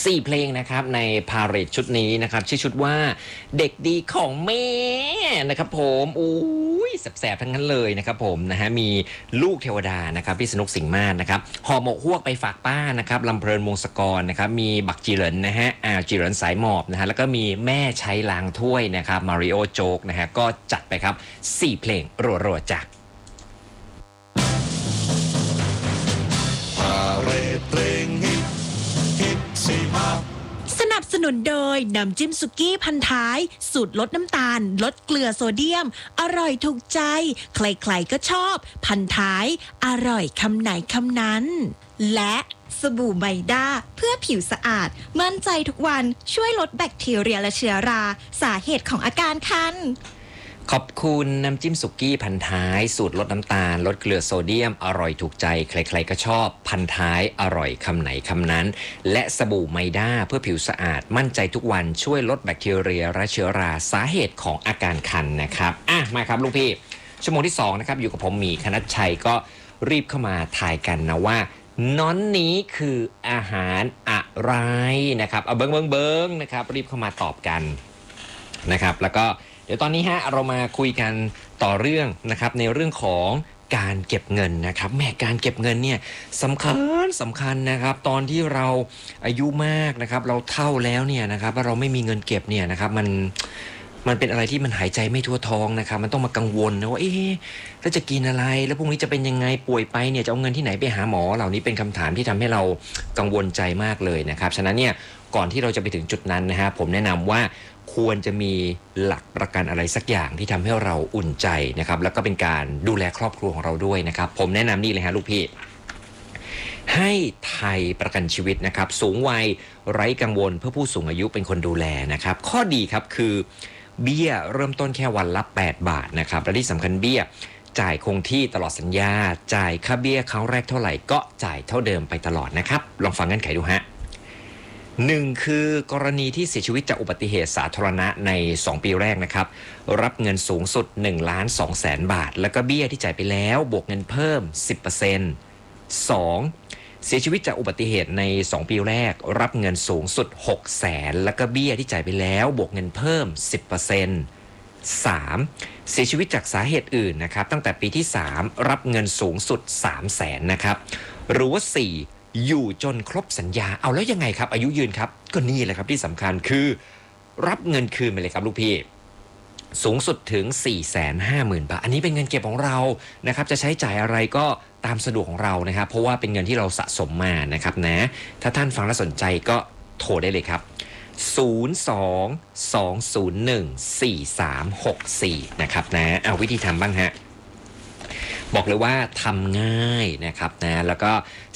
4 เพลงนะครับในพาเหรดชุดนี้นะครับชื่อชุดว่าเด็กดีของแม่นะครับผมอุ้ยแสบๆทั้งนั้นเลยนะครับผมนะฮะมีลูกเทวดานะครับพี่สนุกสิงห์มาศนะครับห่อหมกฮวกไปฝากป้านะครับลำเพลินวงศกรนะครับมีบักจีเหรินนะฮะจีเหรินสายหมอบนะฮะแล้วก็มีแม่ใช้ล้างถ้วยนะครับมาริโอโจ๊กนะฮะก็จัดไปครับ4 เพลงรัวๆจ้ะสนับสนุนโดยน้ำจิ้มสุกี้พันท้ายสูตรลดน้ำตาลลดเกลือโซเดียมอร่อยถูกใจใครๆก็ชอบพันท้ายอร่อยคำไหนคำนั้นและสบู่ไมด้าเพื่อผิวสะอาดมั่นใจทุกวันช่วยลดแบคทีเรียและเชื้อราสาเหตุของอาการคันขอบคุณน้ำจิ้มสุกี้พันท้ายสูตรลดน้ำตาลลดเกลือโซเดียมอร่อยถูกใจใครๆก็ชอบพันท้ายอร่อยคำไหนคำนั้นและสบู่ไมด้าเพื่อผิวสะอาดมั่นใจทุกวันช่วยลดแบคทีเรียและเชื้อราสาเหตุของอาการคันนะครับมาครับลูกพี่ชั่วโมงที่2นะครับอยู่กับผมหมีคณัชชัยก็รีบเข้ามาถ่ายกันนะว่าน้อนนี้คืออาหารอะไรนะครับเอาเบิ้งนะครับรีบเข้ามาตอบกันนะครับแล้วก็เดี๋ยวตอนนี้เรามาคุยกันต่อเรื่องนะครับในเรื่องของการเก็บเงินนะครับแม่การเก็บเงินเนี่ยสำคัญนะครับตอนที่เราอายุมากนะครับเราเฒ่าแล้วเนี่ยนะครับว่าเราไม่มีเงินเก็บเนี่ยนะครับมันเป็นอะไรที่มันหายใจไม่ทั่วท้องนะครับมันต้องมากังวลนะว่าแล้วจะกินอะไรแล้วพรุ่งนี้จะเป็นยังไงป่วยไปเนี่ยจะเอาเงินที่ไหนไปหาหมอเหล่านี้เป็นคำถามที่ทำให้เรากังวลใจมากเลยนะครับฉะนั้นเนี่ยก่อนที่เราจะไปถึงจุดนั้นนะฮะผมแนะนำว่าควรจะมีหลักประกันอะไรสักอย่างที่ทำให้เราอุ่นใจนะครับแล้วก็เป็นการดูแลครอบครัวของเราด้วยนะครับผมแนะนำนี่เลยฮะลูกพี่ให้ไทยประกันชีวิตนะครับสูงวัยไร้กังวลเพื่อผู้สูงอายุเป็นคนดูแลนะครับข้อดีครับคือเบี้ยเริ่มต้นแค่วันละ8 บาทนะครับและที่สำคัญเบี้ยจ่ายคงที่ตลอดสัญญาจ่ายค่าเบี้ยครั้งแรกเท่าไหร่ก็จ่ายเท่าเดิมไปตลอดนะครับลองฟังเงื่อนไขดูฮะ1คือกรณีที่เสียชีวิตจากอุบัติเหตุสาธารณะใน2 ปีแรกนะครับรับเงินสูงสุด 1,200,000 บาทแล้วก็เบี้ยที่จ่ายไปแล้วบวกเงินเพิ่ม 10% 2เสียชีวิตจากอุบัติเหตุใน2 ปีแรกรับเงินสูงสุด 600,000แล้วก็เบี้ยที่จ่ายไปแล้วบวกเงินเพิ่ม 10% 3เสียชีวิตจากสาเหตุอื่นนะครับตั้งแต่ปีที่3รับเงินสูงสุด 300,000นะครับหรือว่า4อยู่จนครบสัญญาเอาแล้วยังไงครับอายุยืนครับก็นี่แหละครับที่สำคัญคือรับเงินคืนไปเลยครับลูกพี่สูงสุดถึง 450,000 บาทอันนี้เป็นเงินเก็บของเรานะครับจะใช้จ่ายอะไรก็ตามสะดวกของเรานะครับเพราะว่าเป็นเงินที่เราสะสมมานะครับนะถ้าท่านฟังแล้วสนใจก็โทรได้เลยครับ02-201-4364นะครับนะเอาวิธีทำบ้างฮะบอกเลยว่าทำง่ายนะครับนะแล้วก็